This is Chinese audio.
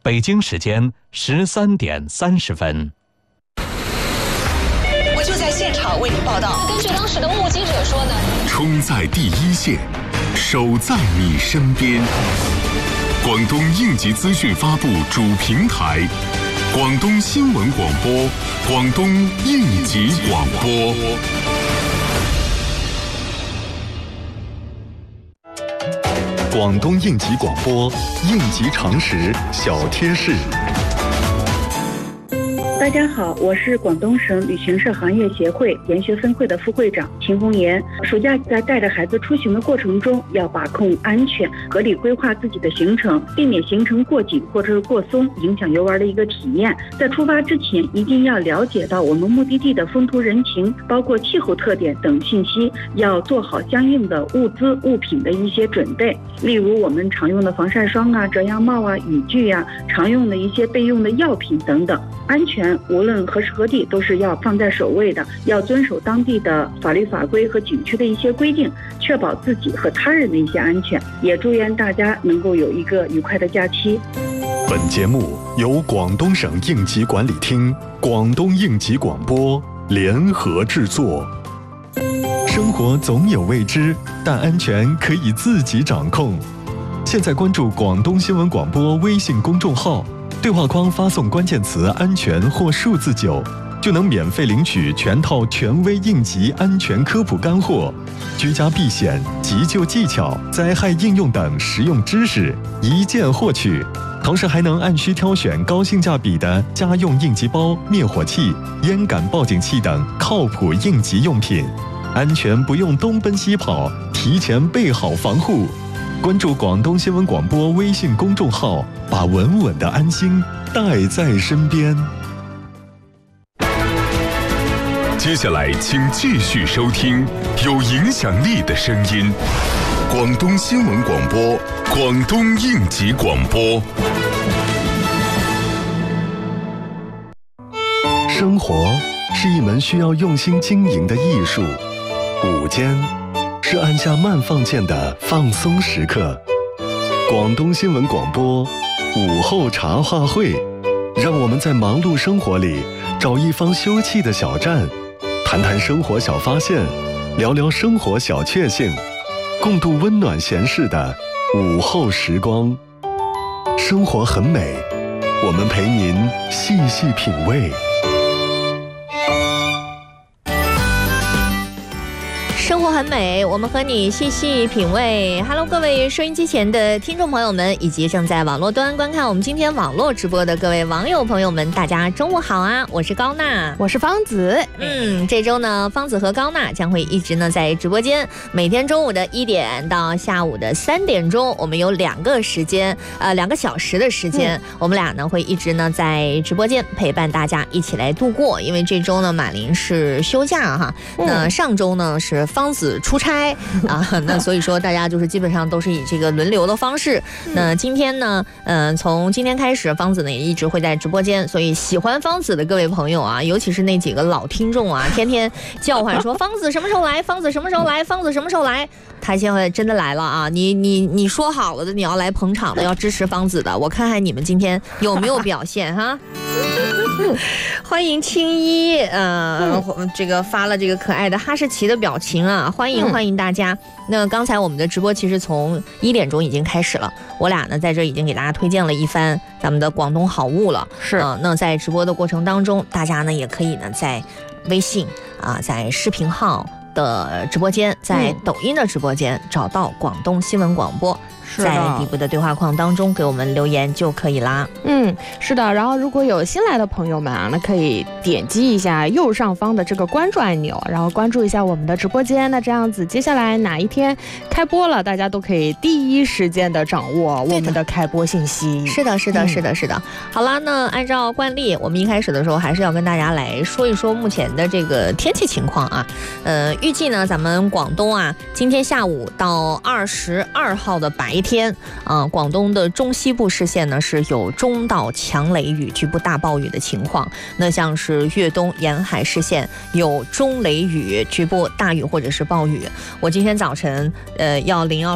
北京时间13点30分。 我就在现场为您报道。 根据当时的目击者说呢， 冲在第一线，守在你身边。广东应急资讯发布主平台，广东新闻广播，广东应急广播。广东应急广播，应急常识小贴士。 大家好，我是广东省旅行社行业协会研学分会的副会长秦红岩。暑假在带着孩子出行的过程中，要把控安全，合理规划自己的行程，避免行程过紧或者是过松，影响游玩的一个体验。在出发之前，一定要了解到我们目的地的风土人情，包括气候特点等信息，要做好相应的物资物品的一些准备。例如我们常用的防晒霜啊、遮阳帽啊、雨具啊，常用的一些备用的药品等等。安全无论何时何地都是要放在首位的，要遵守当地的法律法规和景区的一些规定，确保自己和他人的一些安全。也祝愿大家能够有一个愉快的假期。 本节目由广东省应急管理厅、广东应急广播联合制作。生活总有未知，但安全可以自己掌控。现在关注广东新闻广播微信公众号，对话框发送关键词“安全”或数字9，就能免费领取全套权威应急安全科普干货、居家避险、急救技巧、灾害应用等实用知识，一键获取。同时还能按需挑选高性价比的家用应急包、灭火器、烟感报警器等靠谱应急用品，安全不用东奔西跑，提前备好防护。关注广东新闻广播微信公众号，把稳稳的安心带在身边。接下来请继续收听有影响力的声音，广东新闻广播，广东应急广播。生活是一门需要用心经营的艺术，午间是按下慢放键的放松时刻。广东新闻广播午后茶话会，让我们在忙碌生活里找一方休憩的小站，谈谈生活小发现，聊聊生活小确幸，共度温暖闲适的午后时光。生活很美，我们陪您细细品味。 生活很美，我们和你细细品味。Hello， 各位收音机前的听众朋友们，以及正在网络端观看我们今天网络直播的各位网友朋友们，大家中午好啊！我是高娜， 我是方子。 这周呢，方子和高娜将会一直呢在直播间，每天中午的1点到下午的3点钟，我们有2个小时的时间，我们俩呢会一直呢在直播间陪伴大家一起来度过。因为这周呢，马林是休假哈，那上周呢是方子出差啊，那所以说大家就是基本上都是以这个轮流的方式。那今天呢，从今天开始，方子呢也一直会在直播间，所以喜欢方子的各位朋友啊，尤其是那几个老听众啊，天天叫唤说方子什么时候来，方子什么时候来，方子什么时候来。他现在真的来了啊！你说好了的，你要来捧场的，要支持方子的，我看看你们今天有没有表现哈。欢迎青衣，这个发了这个可爱的哈士奇的表情啊，欢迎大家。那刚才我们的直播其实从1点钟已经开始了，我俩呢在这已经给大家推荐了一番咱们的广东好物了。是，那在直播的过程当中，大家呢也可以呢在微信啊，在视频号的直播间，在抖音的直播间找到广东新闻广播，在底部的对话框当中给我们留言就可以啦。 是的。然后如果有新来的朋友们啊，那可以点击一下右上方的这个关注按钮，然后关注一下我们的直播间。那这样子，接下来哪一天开播了，大家都可以第一时间的掌握我们的开播信息。 是的。好啦，那按照惯例，我们一开始的时候还是要跟大家来说一说目前的这个天气情况啊。预计呢，咱们广东啊，今天下午到22号的白天啊，广东的中西部市县呢是有中到强雷雨、局部大暴雨的情况。那像是粤东沿海市县有中雷雨、局部大雨或者是暴雨。我今天早晨要